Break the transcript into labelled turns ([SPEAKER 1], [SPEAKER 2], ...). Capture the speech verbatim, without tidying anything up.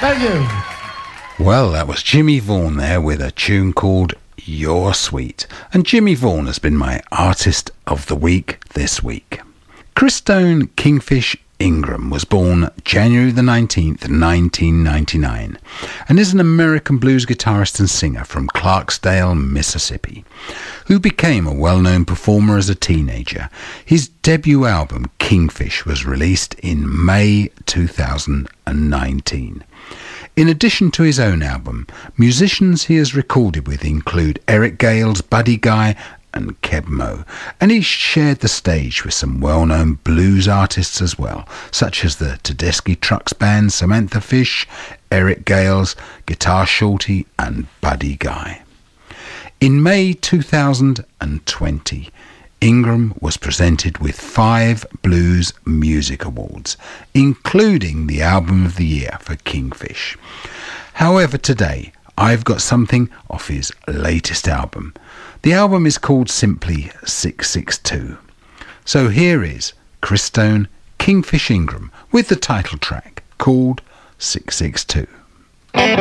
[SPEAKER 1] Thank you.
[SPEAKER 2] Well, that was Jimmy Vaughan there with a tune called You're Sweet. And Jimmy Vaughan has been my Artist of the Week this week. Christone Kingfish Ingram was born January the nineteenth, nineteen ninety-nine, and is an American blues guitarist and singer from Clarksdale, Mississippi, who became a well-known performer as a teenager. His debut album, Kingfish, was released in May two thousand nineteen. In addition to his own album, musicians he has recorded with include Eric Gales, Buddy Guy and Keb Mo, and he shared the stage with some well-known blues artists as well, such as the Tedeschi Trucks Band, Samantha Fish, Eric Gales, Guitar Shorty and Buddy Guy. In May two thousand twenty, Ingram was presented with five Blues Music Awards, including the Album of the Year for Kingfish. However, today I've got something off his latest album. The album is called simply six six two. So here is Christone Kingfish Ingram with the title track called six six two.